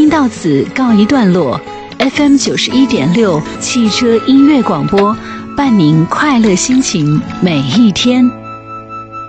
音到此告一段落。FM 91.6汽车音乐广播，伴您快乐心情每一天。